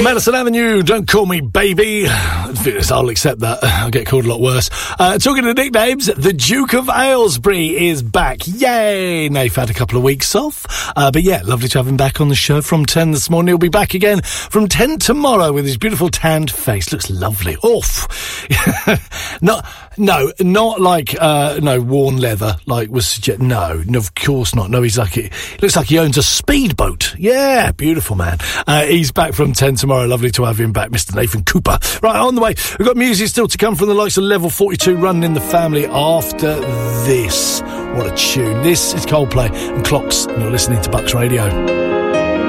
Madison Avenue, don't call me baby. I'll accept that. I'll get called a lot worse. Talking to nicknames, the Duke of Aylesbury is back. Yay! Nath had a couple of weeks off. But yeah, lovely to have him back on the show from 10 this morning. He'll be back again from 10 tomorrow with his beautiful tanned face. Looks lovely. Oof. Not like, worn leather, like was suggested. No, of course not. No, he's like, it looks like he owns a speedboat. Yeah, beautiful man. He's back from 10 tomorrow. Lovely to have him back, Mr. Nathan Cooper. Right, on the way, we've got music still to come from the likes of Level 42 running in the family after this. What a tune. This is Coldplay and Clocks, and you're listening to Bucks Radio.